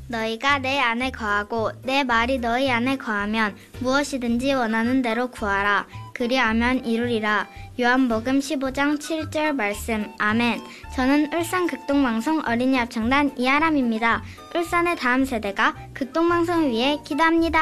너희가 내 안에 거하고 내 말이 너희 안에 거하면 무엇이든지 원하는 대로 구하라. 그리하면 이루리라. 요한복음 15장 7절 말씀. 아멘. 저는 울산 극동방송 어린이 합창단 이아람입니다. 울산의 다음 세대가 극동방송을 위해 기도합니다.